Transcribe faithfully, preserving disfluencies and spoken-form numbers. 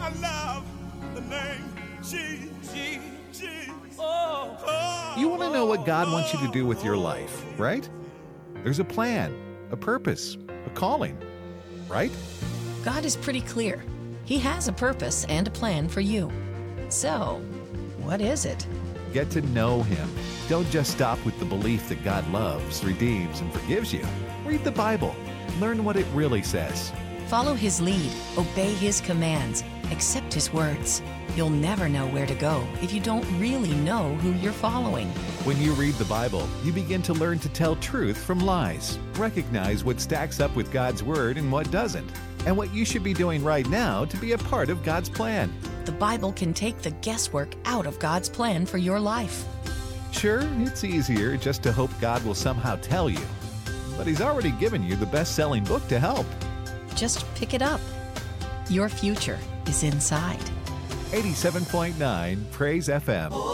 I love the name Jesus. Oh, oh, You want to know what God wants you to do with your life, right? There's a plan, a purpose, a calling, right? God is pretty clear. He has a purpose and a plan for you. So, what is it? Get to know Him. Don't just stop with the belief that God loves, redeems, and forgives you. Read the Bible. Learn what it really says. Follow His lead, obey His commands, accept His words. You'll never know where to go if you don't really know who you're following. When you read the Bible, you begin to learn to tell truth from lies, recognize what stacks up with God's Word and what doesn't, and what you should be doing right now to be a part of God's plan. The Bible can take the guesswork out of God's plan for your life. Sure, it's easier just to hope God will somehow tell you, but He's already given you the best-selling book to help. Just pick it up. Your future is inside. eighty-seven point nine Praise F M.